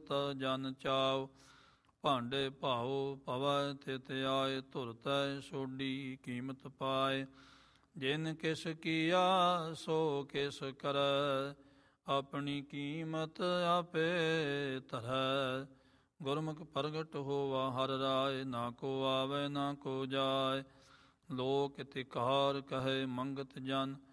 ਤੁਰਤ ਜਨ ਚਾਉ। ਭਾਂਡੇ ਭਾਉ ਪਵੈ ਤਿਤ ਆਏ, ਧੁਰਤੈ ਸੋਢੀ ਕੀਮਤ ਪਾਏ। ਜਿਨ ਕਿਸ ਕੀਆ ਸੋ ਕਿਸ ਕਰੈ, ਆਪਣੀ ਕੀਮਤ ਆਪੇ ਧਰੈ। ਗੁਰਮੁਖ ਪ੍ਰਗਟ ਹੋਵਾ ਹਰ ਰਾਏ, ਨਾ ਕੋ ਆਵੈ ਨਾ ਕੋ ਜਾਏ। ਲੋਕ ਤਿਕਾਰ ਕਹੈ ਮੰਗਤ ਜਨ,